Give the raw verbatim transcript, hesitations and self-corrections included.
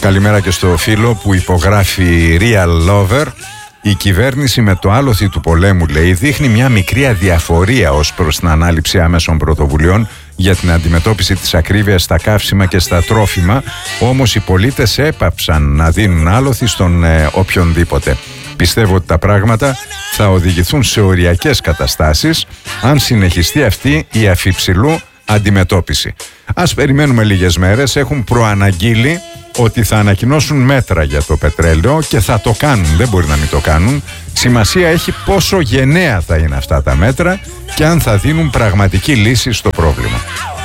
Καλημέρα και στο φίλο που υπογράφει Real Lover. Η κυβέρνηση με το άλοθη του πολέμου, λέει, δείχνει μια μικρή αδιαφορία ως προς την ανάληψη άμεσων πρωτοβουλειών για την αντιμετώπιση της ακρίβειας στα καύσιμα και στα τρόφιμα, όμως οι πολίτες έπαψαν να δίνουν άλοθη στον ε, οποιονδήποτε. Πιστεύω ότι τα πράγματα θα οδηγηθούν σε οριακές καταστάσεις αν συνεχιστεί αυτή η αφιψηλού αντιμετώπιση. Ας περιμένουμε λίγες μέρες. Έχουν προαναγγείλει ότι θα ανακοινώσουν μέτρα για το πετρέλαιο και θα το κάνουν, δεν μπορεί να μην το κάνουν. Σημασία έχει πόσο γενναία θα είναι αυτά τα μέτρα και αν θα δίνουν πραγματική λύση στο πρόβλημα.